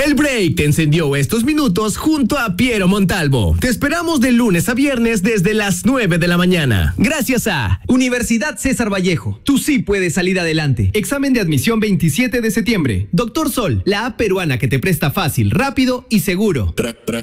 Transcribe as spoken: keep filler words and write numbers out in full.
El Break te encendió estos minutos junto a Piero Montalvo. Te esperamos de lunes a viernes desde las nueve de la mañana. Gracias a Universidad César Vallejo. Tú sí puedes salir adelante. Examen de admisión veintisiete de septiembre. Doctor Sol, la app peruana que te presta fácil, rápido y seguro.